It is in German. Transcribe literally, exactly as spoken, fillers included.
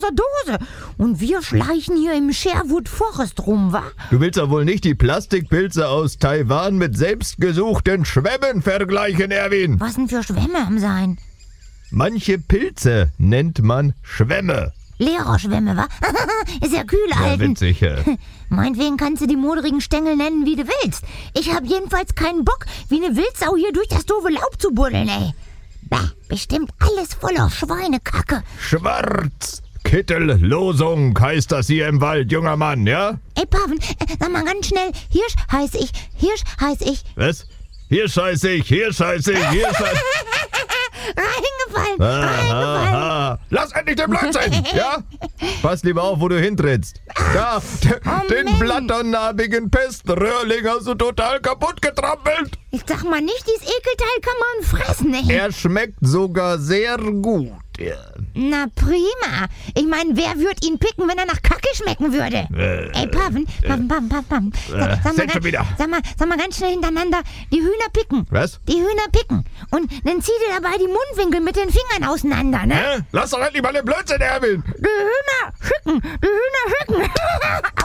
der Dose. Und wir schleichen hier im Sherwood Forest rum, wa? Du willst ja wohl nicht die Plastikpilze aus Taiwan mit selbstgesuchten Schwämmen vergleichen, Erwin. Was denn für Schwämme am Sein? Manche Pilze nennt man Schwämme. Lehrerschwämme, wa? Ist ja kühl, Ja, Alten. witzig, ja. Meinetwegen kannst du die moderigen Stängel nennen, wie du willst. Ich hab jedenfalls keinen Bock, wie eine Wildsau hier durch das doofe Laub zu buddeln, ey. Bah, bestimmt alles voller Schweinekacke. Schwarzkittellosung heißt das hier im Wald, junger Mann, ja? Ey, Paven, äh, sag mal ganz schnell, Hirsch heiß ich, Hirsch heiß ich. Was? Hier scheiß ich, hier scheiß ich, hier scheiß ich. Reingefallen, Aha, reingefallen. aha. Lass endlich den Blödsinn, ja? Pass lieber auf, wo du hintrittst. Da, d- Oh, den Mensch. blatternarbigen Peströhrling hast du total kaputt getrampelt. Ich sag mal nicht, dieses Ekelteil kann man fressen, ey. Er schmeckt sogar sehr gut. Ja. Na prima. Ich meine, wer würde ihn picken, wenn er nach Kacke schmecken würde? Äh, Ey, Paven, Paven, Paven, Paven, Paven. Sag, sag, mal, sind schon ganz- wieder. sag, mal, sag mal ganz schnell hintereinander, die Hühner picken. Was? Die Hühner picken. Und dann zieh dir dabei die Mundwinkel mit den Fingern auseinander, ne? Hä? Lass doch endlich mal den Blödsinn, Erwin. Die Hühner schicken, die Hühner schicken.